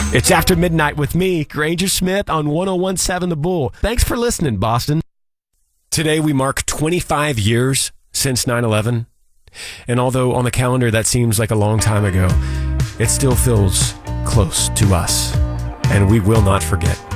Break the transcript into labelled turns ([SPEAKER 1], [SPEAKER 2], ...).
[SPEAKER 1] It's After Midnight with me, Granger Smith, on 101.7 The Bull. Thanks for listening, Boston. Today we mark 25 years since 9/11. And although on the calendar that seems like a long time ago, it still feels close to us. And we will not forget.